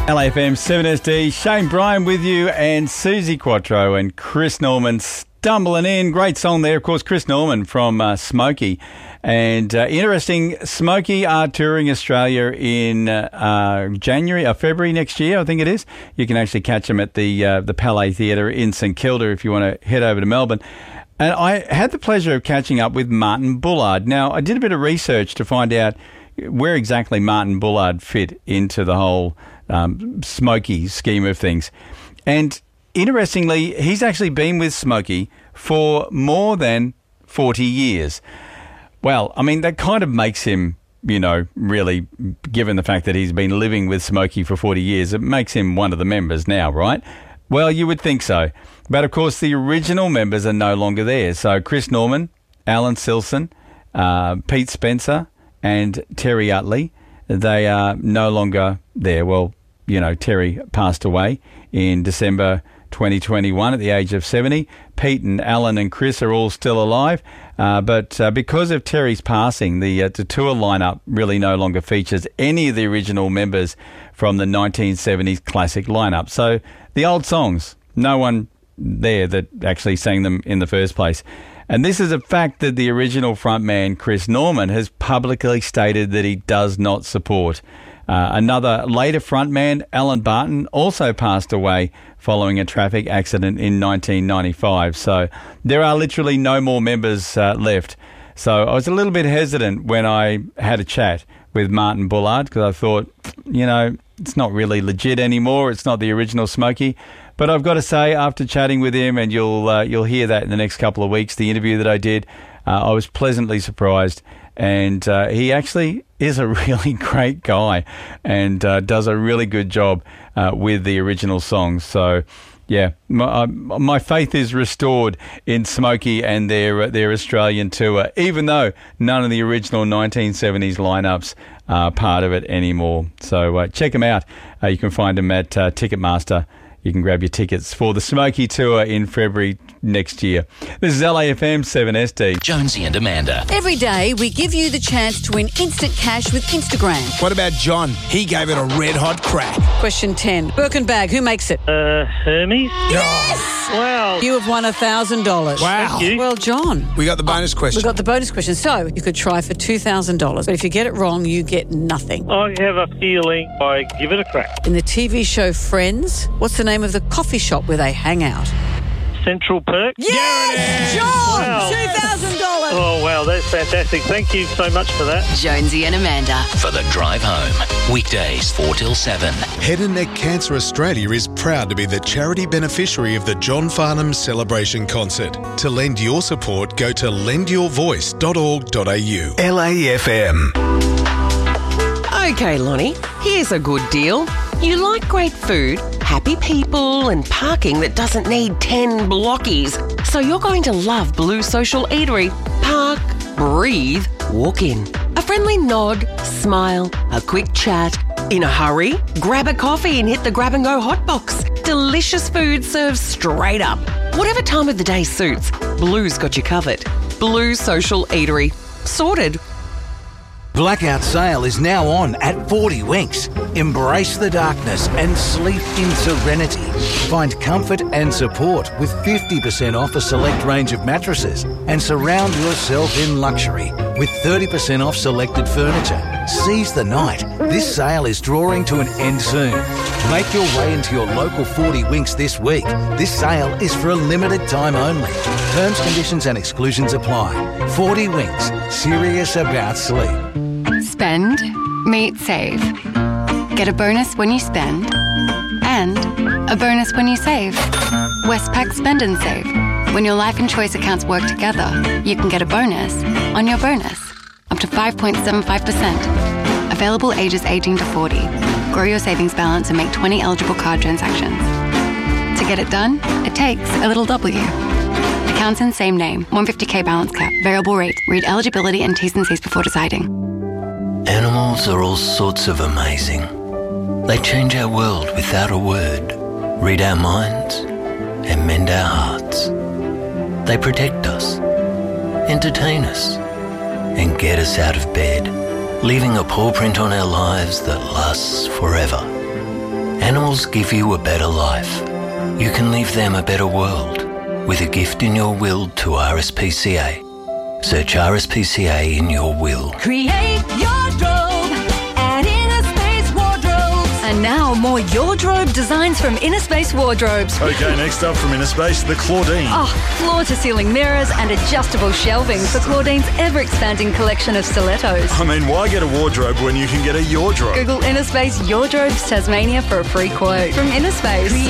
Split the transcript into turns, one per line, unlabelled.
LAFM 7SD, Shane Bryan with you, and Susie Quattro and Chris Norman stumbling in. Great song there, of course, Chris Norman from Smokey. And interesting, Smokey are touring Australia in February next year, I think it is. You can actually catch them at the Palais Theatre in St Kilda if you want to head over to Melbourne. And I had the pleasure of catching up with Martin Bullard. Now, I did a bit of research to find out where exactly Martin Bullard fit into the whole Smokey scheme of things. And interestingly, he's actually been with Smokey for more than 40 years. Well, I mean, that kind of makes him, really, given the fact that he's been living with Smokey for 40 years, it makes him one of the members now, right? Well, you would think so. But, of course, the original members are no longer there. So Chris Norman, Alan Silson, Pete Spencer and Terry Utley, they are no longer there. Well, Terry passed away in December 2021 at the age of 70. Pete and Alan and Chris are all still alive. But because of Terry's passing, the tour lineup really no longer features any of the original members from the 1970s classic lineup. So the old songs, no one there that actually sang them in the first place. And this is a fact that the original frontman, Chris Norman, has publicly stated that he does not support. Another later frontman, Alan Barton, also passed away following a traffic accident in 1995. So there are literally no more members left. So I was a little bit hesitant when I had a chat with Martin Bullard because I thought, it's not really legit anymore. It's not the original Smokey. But I've got to say, after chatting with him, and you'll hear that in the next couple of weeks, the interview that I did, I was pleasantly surprised. And he actually is a really great guy and does a really good job with the original songs. So, yeah, my faith is restored in Smokey and their Australian tour, even though none of the original 1970s lineups are part of it anymore. So check them out. You can find them at Ticketmaster. You can grab your tickets for the Smokey tour in February next year. This is LAFM 7SD.
Jonesy and Amanda.
Every day we give you the chance to win instant cash with Instagram.
What about John? He gave it a red-hot crack.
Question 10. Birkin bag, who makes it?
Hermes.
Yes!
Wow.
You have won $1,000.
Wow.
Thank you.
Well, John.
We got the bonus question.
We got the bonus question. So you could try for $2,000. But if you get it wrong, you get nothing.
I have a feeling I give it a crack.
In the TV show Friends, what's the name of the coffee shop where they hang out?
Central Perk.
Yes! John!
Wow.
$2,000.
Oh, wow, that's fantastic. Thank you so much for that.
Jonesy and Amanda. For the drive home. Weekdays 4 till 7.
Head and Neck Cancer Australia is proud to be the charity beneficiary of the John Farnham Celebration Concert. To lend your support, go to lendyourvoice.org.au. LAFM.
Okay, Lonnie, here's a good deal. You like great food, happy people and parking that doesn't need 10 blockies. So you're going to love Blue Social Eatery. Park, breathe, walk in. A friendly nod, smile, a quick chat. In a hurry, grab a coffee and hit the grab-and-go hotbox. Delicious food served straight up. Whatever time of the day suits, Blue's got you covered. Blue Social Eatery. Sorted.
Blackout sale is now on at 40 Winks. Embrace the darkness and sleep in serenity. Find comfort and support with 50% off a select range of mattresses and surround yourself in luxury with 30% off selected furniture. Seize the night. This sale is drawing to an end soon. Make your way into your local 40 Winks this week. This sale is for a limited time only. Terms, conditions and exclusions apply. 40 Winks. Serious about sleep.
Spend, meet, save. Get a bonus when you spend and a bonus when you save. Westpac Spend and Save. When your life and choice accounts work together, you can get a bonus on your bonus. Up to 5.75%. Available ages 18 to 40. Grow your savings balance and make 20 eligible card transactions. To get it done, it takes a little W. Accounts in same name. 150k balance cap. Variable rate. Read eligibility and T's and C's before deciding.
Animals are all sorts of amazing. They change our world without a word, read our minds, and mend our hearts. They protect us, entertain us, and get us out of bed, leaving a paw print on our lives that lasts forever. Animals give you a better life. You can leave them a better world with a gift in your will to RSPCA. Search RSPCA in your will.
Create your drobe at Innerspace Wardrobes. And now more Your Drobe designs from Innerspace Wardrobes.
Okay, next up from Innerspace, the Claudine.
Oh, floor-to-ceiling mirrors and adjustable shelving for Claudine's ever-expanding collection of stilettos.
I mean, why get a wardrobe when you can get a Your Drobe?
Google Innerspace Your Drobes Tasmania for a free quote. From Innerspace.